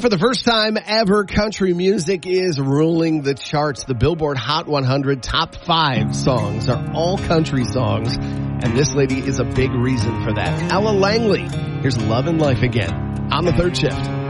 for the first time ever, country music is ruling the charts. The Billboard Hot 100 top 5 songs are all country songs, and this lady is a big reason for that. Ella Langley, here's Love and Life Again on the Third Shift.